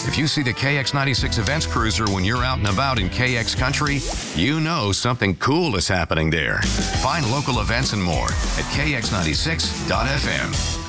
If you see the KX96 Events Cruiser when you're out and about in KX country, you know something cool is happening there. Find local events and more at kx96.fm.